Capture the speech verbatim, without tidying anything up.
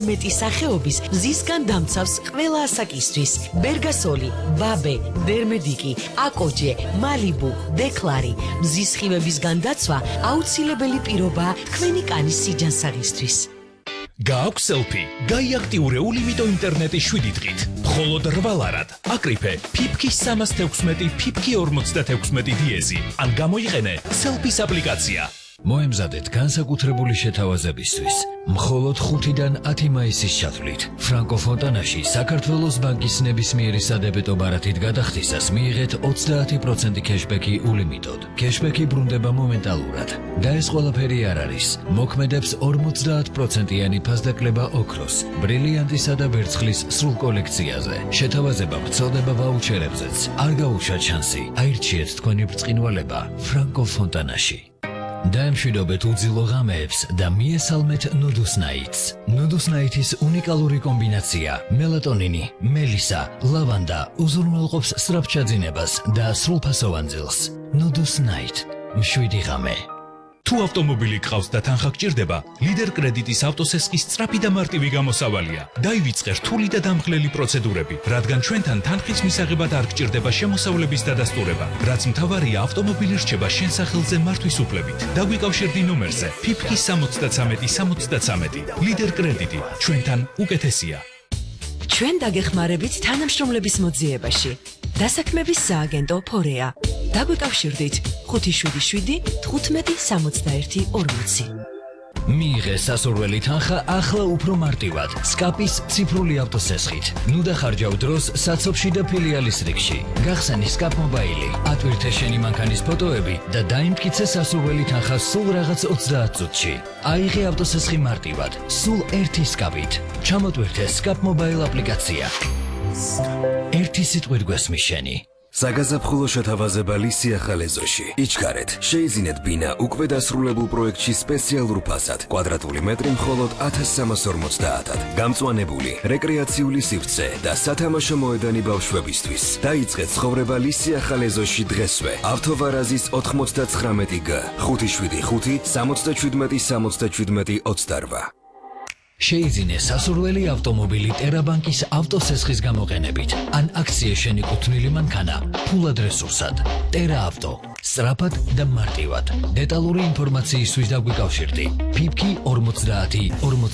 მეტი სახეობის მზისგან დამცავს ყველა ასაკისთვის. ბერგასოლი, ბაბე, დერმედიკი, აკოჯე, მალიბუ, დეკლარი. მზის სხივებისგან დაცვა აუცილებელი პირობაა თქვენი კანის სიჯანსაღისთვის. გააქვს სელფი, გაიაქტიურე ულიმიტო ინტერნეტი შვიდი დღით. მხოლოდ რვალარად აკრიფე ფიფკი სამას თექვსმეტი ფიფკი ორმოცდათექვსმეტი დიეზი ან გამოიყენე სელფის აპლიკაცია. მოემზადეთ განსაკუთრებული შეთავაზებისთვის. მხოლოდ ხუთიდან ათი მაისის ჩათვლით ფრანკო ფონტანაში საქართველოს ბანკის ნებისმიერი სადებეტო ბარათით გადახდისას მიიღეთ ოცდაათი პროცენტი კეშბექი ულიმიტოდ. კეშბექი ბრუნდება მომენტალურად და ეს ყველაფერი არ არის. მოქმედებს ორმოცდაათ პროცენტიანი ფასდაკლება ოქროს, ბრილიანტისა და ვერცხლის სრულ კოლექციაზე. შეთავაზება ვრცელდება ვაუჩერებზეც. არ გაუშვათ შანსი. აირჩიეთ თქვენი ბრწყინვალება ფრანკო ფონტანაში. დაემშვიდობეთ უძილო ღამეებს და მიესალმეთ ნუდუს ნაიტს. ნუდუს ნაიტის უნიკალური კომბინაცია მელატონინი, მელისა, ლავანდა უზრუნველყოფს სწრაფჩაძინებას და სრულფასოვან ძილს. ნუდუს ნაიტ. მშვიდი ღამე. თუ ავტომობილი გყავს და თანხა გჭირდება, ლიდერ კრედიტის ავტოსესხის სწრაფი და მარტივი გამოსავალია. დაივიწყე რთული და დამღლელი პროცედურები, რადგან ჩვენთან თანხის მისაღებად არ გჭირდება შემოსავლების დადასტურება, რაც მთავარია ავტომობილი რჩება შენ სახელზე მართვის უფლებით. დაგვიკავშირდი ნომერზე ფიფკი სამოცდათრამეტი სამოცდათრამეტი. ლიდერ კრედიტი ჩვენთან უკეთესია. ჩვენ დაგეხმარებით თანამშრომლების მოძიებაში. დასაქმების სააგენტო ფორეა. დაგვიკავშირდით ხუთი შვიდი შვიდი თხუთმეტი სამოცდაერთი ორმოცი. მიიღე სასურველი თანხა ახლა უფრო მარტივად სკაპის ციფრული ავტოსესხით. ნუ დახარჯავ დროს საცობში და ფილიალის რიგში. გახსენი სკაპ მობაილი, ატვირთე შენი მანქანის ფოტოები და დაიმტკიცე სასურველი თანხა სულ რაღაც ოცდაათ წუთში. აიღე ავტოსესხი მარტივად, სულ ერთი სკაპით. ჩამოტვირთე სკაპ მობაილ აპლიკაცია. ერთი სიტყვით გვესმის შენი. საგაზაფხულო შეთავაზება ლისია ხალეზოში. იჩქარეთ, შეიძინეთ ბინა უკვე დასრულებულ პროექტში სპეციალურ ფასად. კვადრატული მეტრი მხოლოდ ათას სამას ორმოცდაათად. გამწვანებული, რეკრეაციული სივრცე და სათამაშო მოედანი ბავშვებისთვის. დაიწყეთ ცხოვრება ლისია ხალეზოში დღესვე. ავტოვარაზის ოთხმოცდაცხრამეტი გ, ხუთი შვიდი ხუთი სამოცდაშვიდმეტი სამოცდაშვიდმეტი ოცდარვა. შეიძინე სასურველი ავტომობილი ტერაბანკის ავტოსესხის გამოყენებით ან აქცია შენი კუთვნილი მანქანა ფულად რესურსად. ტერა ავტო. სწრაფად და მარტივად. დეტალური ინფორმაციისთვის დაგვიკავშირდი. ფიფკი ორმოცდაათი ორმოცდაათი